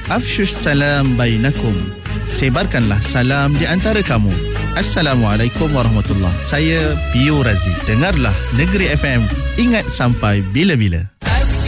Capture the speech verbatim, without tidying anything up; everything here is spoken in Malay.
Afshush salam bainakum. Sebarkanlah salam di antara kamu. Assalamualaikum warahmatullahi. Saya Pio Razi. Dengarlah Negeri F M. Ingat sampai bila-bila.